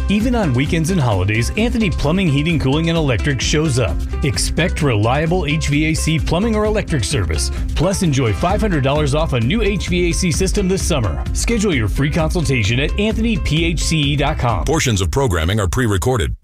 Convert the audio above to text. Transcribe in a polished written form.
Even on weekends and holidays, Anthony Plumbing, Heating, Cooling, and Electric shows up. Expect reliable HVAC plumbing or electric service. Plus, enjoy $500 off a new HVAC system this summer. Schedule your free consultation at anthonyphce.com. Portions of programming are pre-recorded.